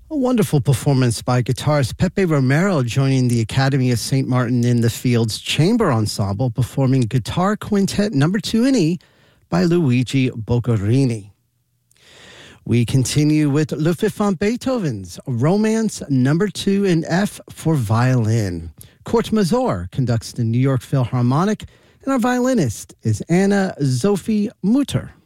A wonderful performance by guitarist Pepe Romero joining the Academy of St. Martin in the Fields Chamber Ensemble performing Guitar Quintet No. 2 in E by Luigi Boccherini. We continue with Ludwig van Beethoven's Romance No. 2 in F for violin. Kurt Mazur conducts the New York Philharmonic, and our violinist is Anna Sophie Mutter.